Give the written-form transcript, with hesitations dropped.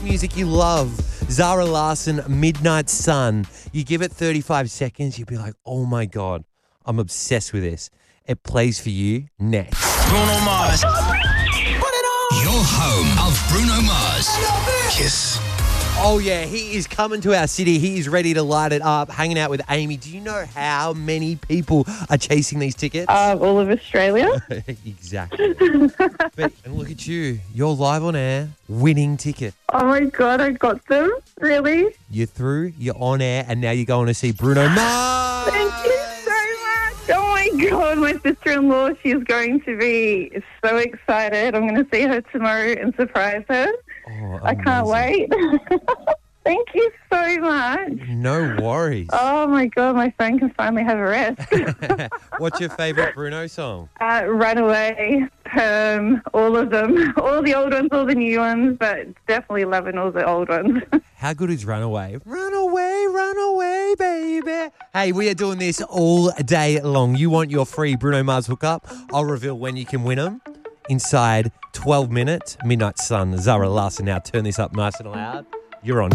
music you love. Zara Larsson, Midnight Sun. You give it 35 seconds, you'll be like, oh my God, I'm obsessed with this. It plays for you next. Bruno Mars. Your home of Bruno Mars. Kiss. Oh yeah, he is coming to our city. He is ready to light it up, hanging out with Amy. Do you know how many people are chasing these tickets? All of Australia. Exactly. And look at you. You're live on air, winning ticket. Oh my God, I got them. Really? You're through, you're on air, and now you're going to see Bruno Mars. Thank you so much. Oh my God, my sister-in-law, she's going to be so excited. I'm going to see her tomorrow and surprise her. Oh, I can't wait. Thank you so much. No worries. Oh my God, my phone can finally have a rest. What's your favourite Bruno song? Runaway, all of them. All the old ones, all the new ones, but definitely loving all the old ones. How good is Runaway? Run away, baby. Hey, we are doing this all day long. You want your free Bruno Mars hookup? I'll reveal when you can win them inside 12 minutes. Midnight Sun, Zara Larsson. Now turn this up nice and loud. You're on.